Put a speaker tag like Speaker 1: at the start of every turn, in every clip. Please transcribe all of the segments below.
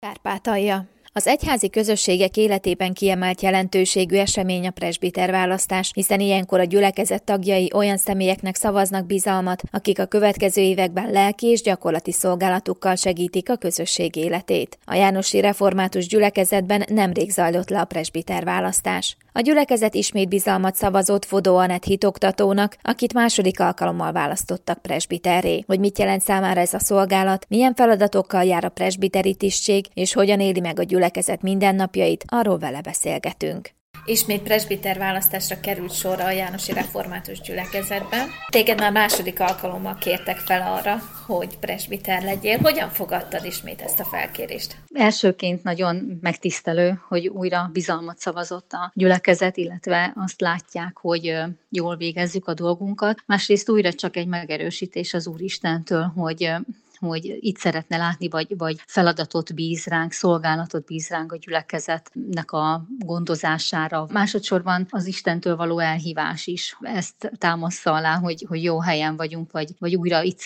Speaker 1: Kárpátalja. Az egyházi közösségek életében kiemelt jelentőségű esemény a presbiterválasztás, hiszen ilyenkor a gyülekezet tagjai olyan személyeknek szavaznak bizalmat, akik a következő években lelki és gyakorlati szolgálatukkal segítik a közösség életét. A jánosi református gyülekezetben nemrég zajlott le a presbiterválasztás. A gyülekezet ismét bizalmat szavazott Fodó Anett hitoktatónak, akit második alkalommal választottak presbiterré. Hogy mit jelent számára ez a szolgálat, milyen feladatokkal jár a presbiteri tisztség, és hogyan éli meg a gyülekezet mindennapjait, arról vele beszélgetünk. Ismét presbiter választásra került sor a jánosi református gyülekezetben. Téged már második alkalommal kértek fel arra, hogy presbiter legyél. Hogyan fogadtad ismét ezt a felkérést?
Speaker 2: Elsőként nagyon megtisztelő, hogy újra bizalmat szavazott a gyülekezet, illetve azt látják, hogy jól végezzük a dolgunkat. Másrészt újra csak egy megerősítés az Úristentől, hogy itt szeretne látni, vagy feladatot bíz ránk, szolgálatot bíz ránk a gyülekezetnek a gondozására. Másodszorban az Istentől való elhívás is ezt támaszza alá, hogy jó helyen vagyunk, vagy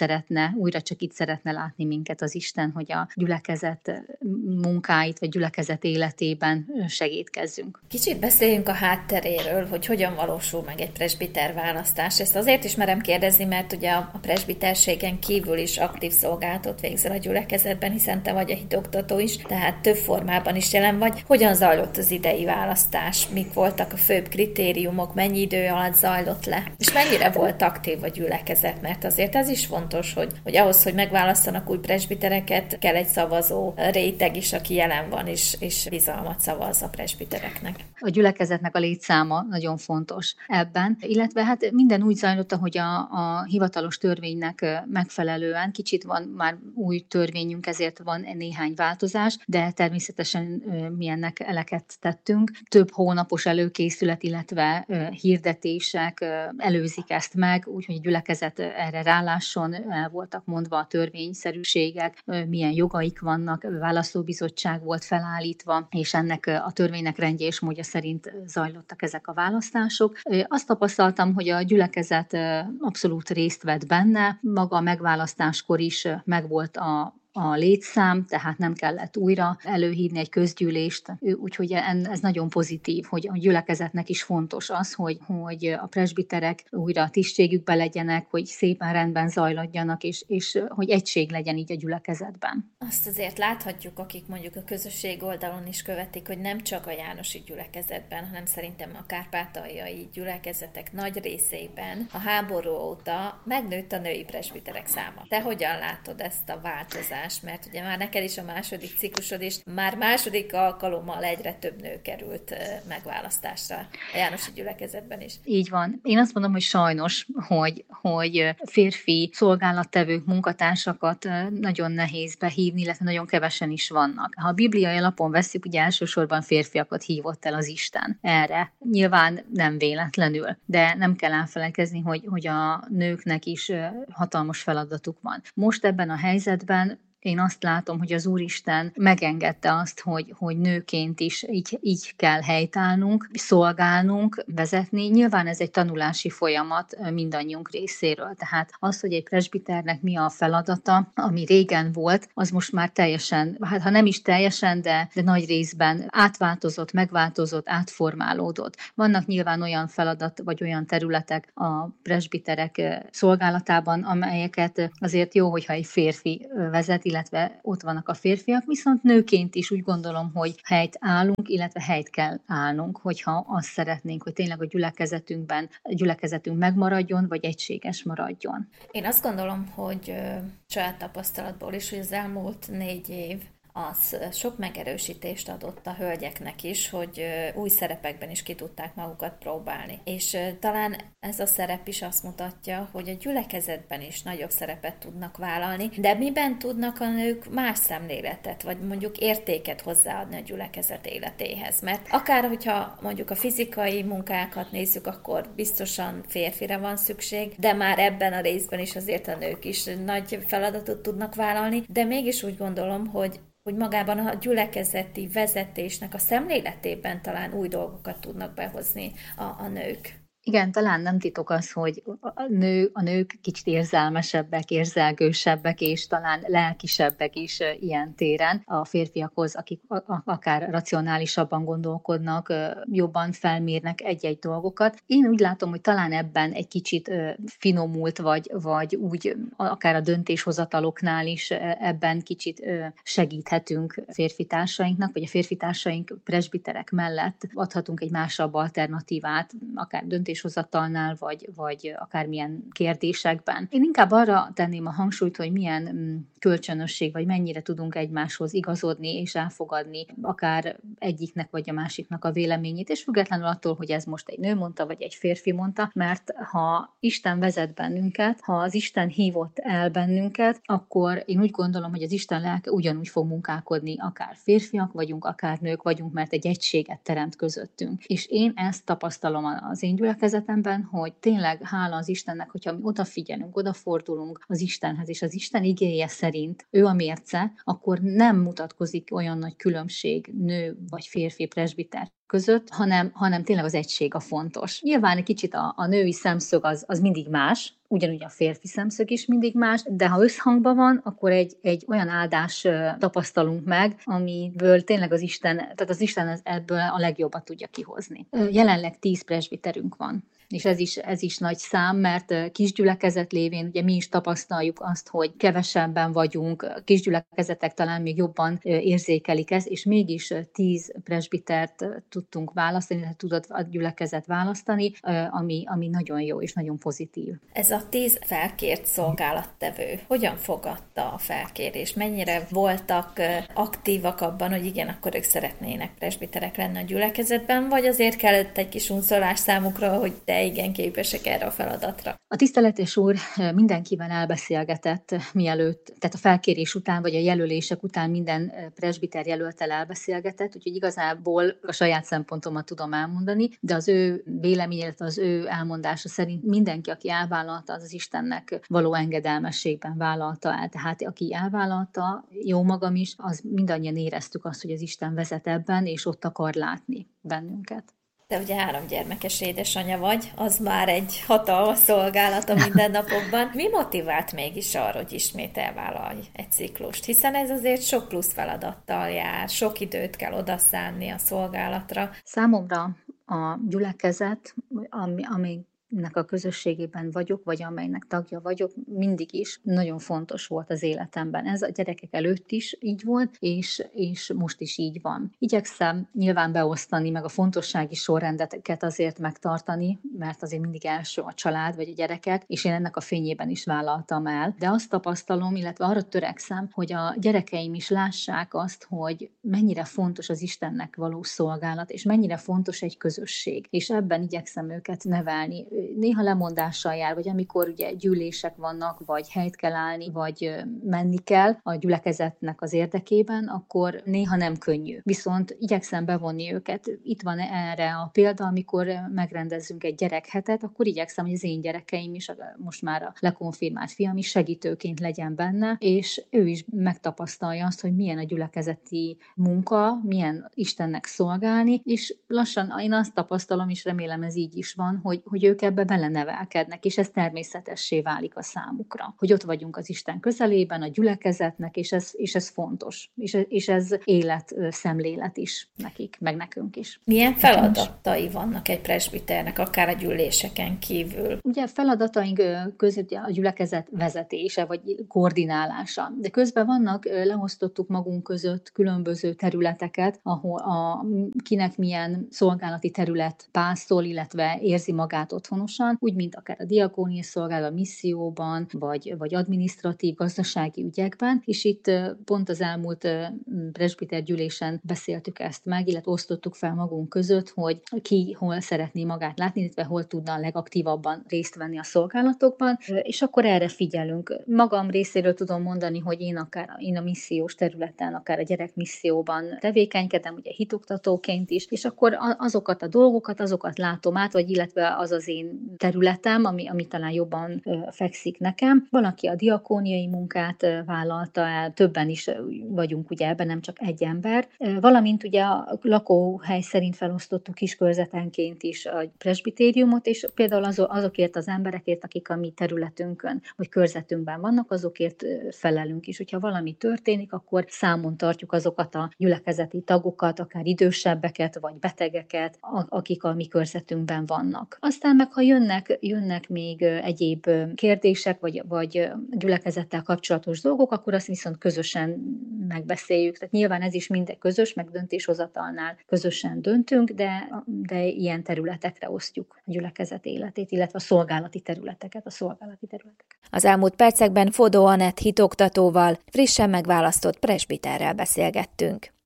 Speaker 2: újra csak itt szeretne látni minket az Isten, hogy a gyülekezet munkáit, vagy gyülekezet életében segítkezzünk.
Speaker 1: Kicsit beszéljünk a hátteréről, hogy hogyan valósul meg egy presbiter választás. Ezt azért is merem kérdezni, mert ugye a presbiterségen kívül is aktív szolgálatot végzel a gyülekezetben, hiszen te vagy a hitoktató is, tehát több formában is jelen vagy. Hogyan zajlott az idei választás? Mik voltak a főbb kritériumok? Mennyi idő alatt zajlott le? És mennyire volt aktív a gyülekezet? Mert azért ez is fontos, hogy ahhoz, hogy megválasztanak új presbitereket, kell egy szavazó réteg is, aki jelen van, és bizalmat szavaz a presbitereknek.
Speaker 2: A gyülekezetnek a létszáma nagyon fontos ebben, illetve hát minden úgy zajlott, hogy a hivatalos törvénynek megfelelően, kicsit van már új törvényünk, ezért van néhány változás, de természetesen mi ennek eleket tettünk. Több hónapos előkészület, illetve hirdetések előzik ezt meg, úgyhogy a gyülekezet erre rálásson, el voltak mondva a törvényszerűségek, milyen jogaik vannak, választóbizottság volt felállítva, és ennek a törvénynek rendje és módja szerint zajlottak ezek a választások. Azt tapasztaltam, hogy a gyülekezet abszolút részt vett benne, maga a megválasztáskor is megvolt a létszám, tehát nem kellett újra előhívni egy közgyűlést, úgyhogy ez nagyon pozitív, hogy a gyülekezetnek is fontos az, hogy a presbiterek újra a tisztségükbe legyenek, hogy szépen rendben zajlódjanak, és hogy egység legyen így a gyülekezetben.
Speaker 1: Azt azért láthatjuk, akik mondjuk a közösség oldalon is követik, hogy nem csak a jánosi gyülekezetben, hanem szerintem a kárpátaljai gyülekezetek nagy részében a háború óta megnőtt a női presbiterek száma. Te hogyan látod ezt a változást? Mert ugye már neked is a második ciklusod is, már második alkalommal egyre több nő került megválasztásra a jánosi gyülekezetben is.
Speaker 2: Így van. Én azt mondom, hogy sajnos, hogy férfi szolgálattevők, munkatársakat nagyon nehéz behívni, illetve nagyon kevesen is vannak. Ha a bibliai alapon vesszük, ugye elsősorban férfiakat hívott el az Isten erre. Nyilván nem véletlenül, de nem kell elfelejtkezni, hogy a nőknek is hatalmas feladatuk van. Most ebben a helyzetben én azt látom, hogy az Úristen megengedte azt, hogy nőként is így kell helytállnunk, szolgálnunk, vezetni. Nyilván ez egy tanulási folyamat mindannyiunk részéről. Tehát az, hogy egy presbiternek mi a feladata, ami régen volt, az most már teljesen, hát ha nem is teljesen, de nagy részben átváltozott, megváltozott, átformálódott. Vannak nyilván olyan feladat, vagy olyan területek a presbiterek szolgálatában, amelyeket azért jó, hogyha egy férfi vezet, illetve ott vannak a férfiak, viszont nőként is úgy gondolom, hogy helyt állunk, illetve helyt kell állnunk, hogyha azt szeretnénk, hogy tényleg a gyülekezetünk megmaradjon, vagy egységes maradjon.
Speaker 1: Én azt gondolom, hogy saját tapasztalatból is, hogy az elmúlt 4 év az sok megerősítést adott a hölgyeknek is, hogy új szerepekben is ki tudták magukat próbálni. És talán ez a szerep is azt mutatja, hogy a gyülekezetben is nagyobb szerepet tudnak vállalni, de miben tudnak a nők más szemléletet, vagy mondjuk értéket hozzáadni a gyülekezet életéhez. Mert akár, hogyha mondjuk a fizikai munkákat nézzük, akkor biztosan férfire van szükség, de már ebben a részben is azért a nők is nagy feladatot tudnak vállalni, de mégis úgy gondolom, hogy magában a gyülekezeti vezetésnek a szemléletében talán új dolgokat tudnak behozni a nők.
Speaker 2: Igen, talán nem titok az, hogy a nők kicsit érzelmesebbek, érzelgősebbek, és talán lelkisebbek is ilyen téren a férfiakhoz, akik akár racionálisabban gondolkodnak, jobban felmérnek egy-egy dolgokat. Én úgy látom, hogy talán ebben egy kicsit finomult, vagy úgy akár a döntéshozataloknál is ebben kicsit segíthetünk férfitársainknak, vagy a férfitársaink presbiterek mellett adhatunk egy másabb alternatívát, akár döntéshozatalnál, vagy akármilyen kérdésekben. Én inkább arra tenném a hangsúlyt, hogy milyen kölcsönösség, vagy mennyire tudunk egymáshoz igazodni és elfogadni akár egyiknek vagy a másiknak a véleményét, és függetlenül attól, hogy ez most egy nő mondta, vagy egy férfi mondta, mert ha Isten vezet bennünket, ha az Isten hívott el bennünket, akkor én úgy gondolom, hogy az Isten lelke ugyanúgy fog munkálkodni, akár férfiak vagyunk, akár nők vagyunk, mert egy egységet teremt közöttünk. És én ezt tapasztalom az én gyülekezetemben, hogy tényleg hála az Istennek, hogyha mi odafigyelünk, odafordulunk az Istenhez, és az Isten igéje szerint ő a mérce, akkor nem mutatkozik olyan nagy különbség nő vagy férfi presbiter között, hanem tényleg az egység a fontos. Nyilván egy kicsit a női szemszög az mindig más, ugyanúgy a férfi szemszög is mindig más, de ha összhangban van, akkor egy olyan áldás tapasztalunk meg, amiből tényleg az Isten ebből a legjobbat tudja kihozni. Jelenleg 10 presbiterünk van. És ez is nagy szám, mert kisgyülekezet lévén ugye mi is tapasztaljuk azt, hogy kevesebben vagyunk, kisgyülekezetek talán még jobban érzékelik ezt, és mégis 10 presbitert tudtunk választani, tehát tudott a gyülekezet választani, ami nagyon jó és nagyon pozitív.
Speaker 1: Ez a 10 felkért szolgálattevő hogyan fogadta a felkérést? Mennyire voltak aktívak abban, hogy igen, akkor ők szeretnének presbiterek lenni a gyülekezetben, vagy azért kellett egy kis unszolás számukra, hogy de igen, képesek erre a feladatra?
Speaker 2: A tiszteletes úr mindenkivel elbeszélgetett mielőtt, tehát a felkérés után, vagy a jelölések után minden presbiter jelölttel elbeszélgetett, úgyhogy igazából a saját szempontomat tudom elmondani, de az ő véleménye, illetve az ő elmondása szerint mindenki, aki elvállalta, az Istennek való engedelmességben vállalta el. Tehát aki elvállalta, jó magam is, az mindannyian éreztük azt, hogy az Isten vezet ebben, és ott akar látni bennünket.
Speaker 1: Te ugye 3 gyermekes édesanyja vagy, az már egy hatalmas szolgálat a mindennapokban. Mi motivált mégis arra, hogy ismét elvállalj egy ciklust? Hiszen ez azért sok plusz feladattal jár, sok időt kell odaszánni a szolgálatra.
Speaker 2: Számomra a gyülekezet, ami nek a közösségében vagyok, vagy amelynek tagja vagyok, mindig is nagyon fontos volt az életemben. Ez a gyerekek előtt is így volt, és most is így van. Igyekszem nyilván beosztani, meg a fontossági sorrendeket azért megtartani, mert azért mindig első a család, vagy a gyerekek, és én ennek a fényében is vállaltam el. De azt tapasztalom, illetve arra törekszem, hogy a gyerekeim is lássák azt, hogy mennyire fontos az Istennek való szolgálat, és mennyire fontos egy közösség. És ebben igyekszem őket nevelni. Néha lemondással jár, vagy amikor ugye gyűlések vannak, vagy helyt kell állni, vagy menni kell a gyülekezetnek az érdekében, akkor néha nem könnyű. Viszont igyekszem bevonni őket. Itt van erre a példa, amikor megrendezzünk egy gyerekhetet, akkor igyekszem, hogy az én gyerekeim is, most már a lekonfirmált fiam is segítőként legyen benne, és ő is megtapasztalja azt, hogy milyen a gyülekezeti munka, milyen Istennek szolgálni, és lassan én azt tapasztalom, és remélem ez így is van, hogy ők ebbe belenevelkednek, és ez természetessé válik a számukra. Hogy ott vagyunk az Isten közelében, a gyülekezetnek, és ez fontos. És ez élet, szemlélet is nekik, meg nekünk is.
Speaker 1: Milyen feladatai vannak egy presbiternek, akár a gyűléseken kívül?
Speaker 2: Ugye feladataink között a gyülekezet vezetése, vagy koordinálása. De közben vannak, leosztottuk magunk között különböző területeket, ahol kinek milyen szolgálati terület pászol, illetve érzi magát otthonosan, úgy, mint akár a diakóniai szolgálat, a misszióban, vagy adminisztratív, gazdasági ügyekben, és itt pont az elmúlt presbiter gyűlésen beszéltük ezt meg, illetve osztottuk fel magunk között, hogy ki hol szeretné magát látni, illetve hol tudna a legaktívabban részt venni a szolgálatokban, és akkor erre figyelünk. Magam részéről tudom mondani, hogy én a missziós területen, akár a gyerekmisszióban tevékenykedem, ugye hitoktatóként is, és akkor azokat a dolgokat, azokat látom át, vagy illetve az az én én területem, ami talán jobban fekszik nekem. Van, aki a diakóniai munkát vállalta el, többen is vagyunk ugye ebben, nem csak egy ember. Valamint ugye a lakóhely szerint felosztottuk kiskörzetenként is a presbitériumot, és például azokért az emberekért, akik a mi területünkön vagy körzetünkben vannak, azokért felelünk is. Hogyha valami történik, akkor számon tartjuk azokat a gyülekezeti tagokat, akár idősebbeket vagy betegeket, akik a mi körzetünkben vannak. Aztán meg, ha jönnek még egyéb kérdések, vagy gyülekezettel kapcsolatos dolgok, akkor azt viszont közösen megbeszéljük. Tehát nyilván ez is minden közös, meg döntéshozatalnál közösen döntünk, de ilyen területekre osztjuk a gyülekezet életét, illetve a szolgálati területeket.
Speaker 1: Az elmúlt percekben Fodó Anett hitoktatóval, frissen megválasztott presbiterrel beszélgettünk.